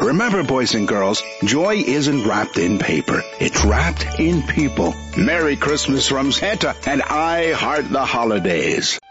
Remember, boys and girls, joy isn't wrapped in paper. It's wrapped in people. Merry Christmas from Santa, and I heart the holidays.